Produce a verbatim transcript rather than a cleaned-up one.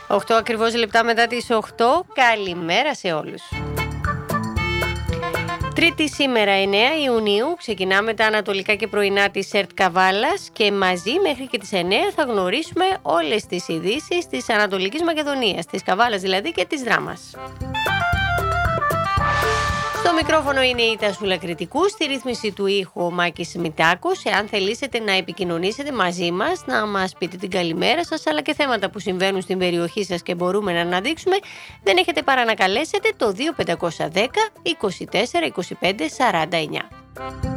οκτώ ακριβώς λεπτά μετά τις οκτώ. Καλημέρα σε όλους. Τρίτη σήμερα εννέα Ιουνίου ξεκινάμε τα ανατολικά και πρωινά της ΕΡΤ Καβάλας και μαζί μέχρι και τις εννέα θα γνωρίσουμε όλες τις ειδήσεις της Ανατολικής Μακεδονίας, της Καβάλας δηλαδή και της Δράμας. Στο μικρόφωνο είναι η Τασούλα Κρητικού, στη ρύθμιση του ήχου ο Μάκης Μητάκος. Εάν θελήσετε να επικοινωνήσετε μαζί μας, να μας πείτε την καλημέρα σας, αλλά και θέματα που συμβαίνουν στην περιοχή σας και μπορούμε να αναδείξουμε, δεν έχετε παρά να καλέσετε το δύο πέντε ένα μηδέν είκοσι τέσσερα είκοσι πέντε σαράντα εννέα.